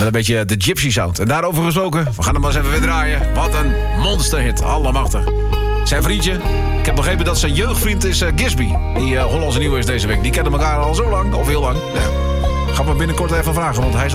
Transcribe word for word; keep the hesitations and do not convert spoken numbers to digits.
Met een beetje de gypsy sound. En daarover gesproken, we gaan hem maar eens even weer draaien. Wat een monsterhit, allemachtig. Zijn vriendje, ik heb begrepen dat zijn jeugdvriend is uh, Gisby. Die uh, Hollandse nieuwe is deze week. Die kennen elkaar al zo lang, of heel lang. Ja. Gaan we binnenkort even vragen, want hij is